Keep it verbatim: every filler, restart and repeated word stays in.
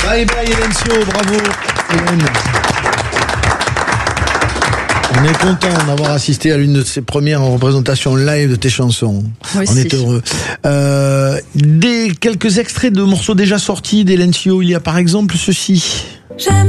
Bye bye Elencio, bravo Hélène. On est content d'avoir assisté à l'une de ces premières représentations live de tes chansons. Moi On aussi. est heureux. Euh, des quelques extraits de morceaux déjà sortis d'Elencio, il y a par exemple ceci. J'aime